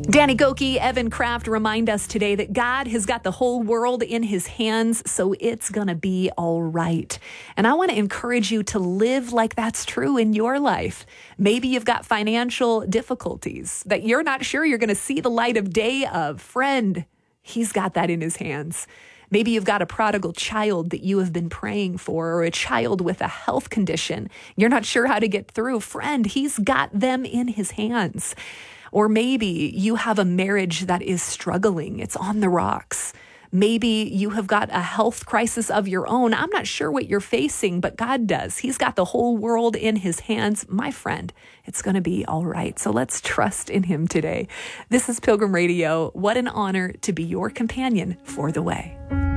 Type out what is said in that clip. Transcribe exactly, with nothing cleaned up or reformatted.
Danny Goki, Evan Kraft remind us today that God has got the whole world in his hands, so it's going to be all right. And I want to encourage you to live like that's true in your life. Maybe you've got financial difficulties that you're not sure you're going to see the light of day of. Friend, he's got that in his hands. Maybe you've got a prodigal child that you have been praying for, or a child with a health condition. You're not sure how to get through. Friend, he's got them in his hands. Or maybe you have a marriage that is struggling. It's on the rocks. Maybe you have got a health crisis of your own. I'm not sure what you're facing, but God does. He's got the whole world in his hands. My friend, it's going to be all right. So let's trust in him today. This is Pilgrim Radio. What an honor to be your companion for the way.